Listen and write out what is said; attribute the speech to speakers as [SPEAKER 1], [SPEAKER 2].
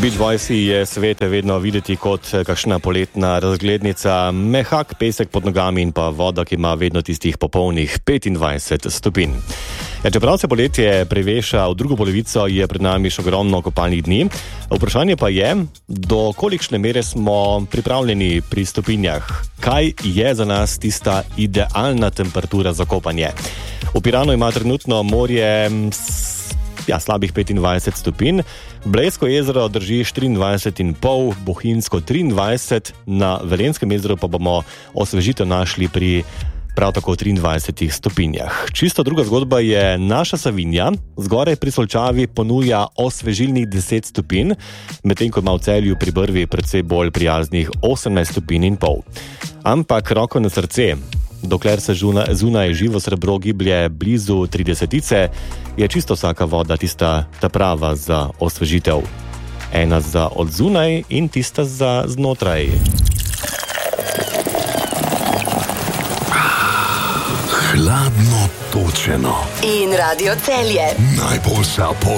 [SPEAKER 1] Beach Boysi je svet vedno videti kot kakšna poletna razglednica, mehak pesek pod nogami in pa voda, ki ima vedno tistih popolnih 25 stopinj. Ja, čeprav se poletje preveša v drugo polovico, je pred nami še ogromno kopalnih dni. Vprašanje pa je, do kolikšne mere smo pripravljeni pri stopinjah. Kaj je za nas tista idealna temperatura za kopanje? V Piranu ima trenutno morje slabih 25 stopinj, Blejsko jezero drži 24,5, Bohinjsko 23, na Velenskem jezeru pa bomo osvežitev našli pri prav tako 23 stopinjah. Čisto druga zgodba je naša Savinja. Zgoraj pri Solčavi ponuja osvežilnih 10 stopinj, medtem ko ima v Celju pri Brvi precej bolj prijaznih 18,5 stopinj. Ampak roko na srce, dokler se zunaj živo srebro giblje blizu 30, je čisto vsaka voda tista ta prava za osvežitev. Ena za od zunaj in tista za znotraj.
[SPEAKER 2] Hladno točeno.
[SPEAKER 3] In Radio Celje.
[SPEAKER 2] Najboljša